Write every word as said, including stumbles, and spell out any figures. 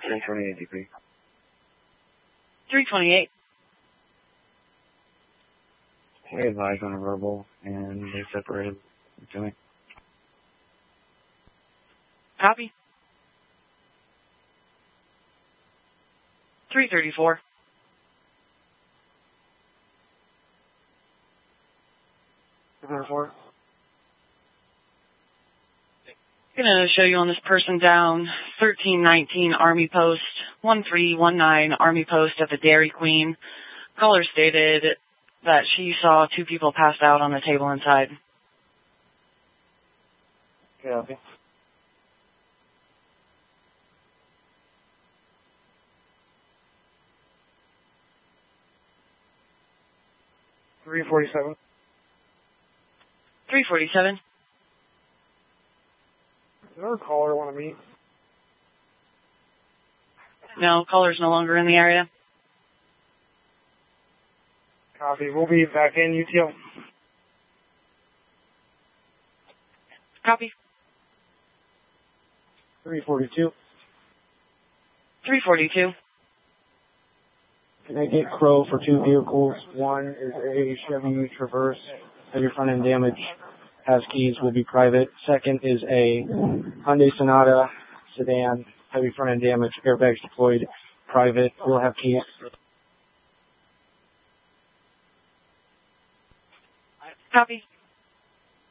three twenty-eight D P. three twenty-eight. We advised on a verbal, and they separated to me. Copy. three thirty-four. thirty-four. Gonna show you on this person down, thirteen nineteen Army Post, one three one nine Army Post at the Dairy Queen. Caller stated that she saw two people passed out on the table inside. Copy. three forty-seven. three forty-seven. Does our caller want to meet? No, caller's no longer in the area. Copy. We'll be back in U T L. Copy. three forty-two. three forty-two. Can I get Crow for two vehicles? One is a Chevy Traverse, heavy front end damage, has keys, will be private. Second is a Hyundai Sonata sedan, heavy front end damage, airbags deployed, private, will have keys. Copy.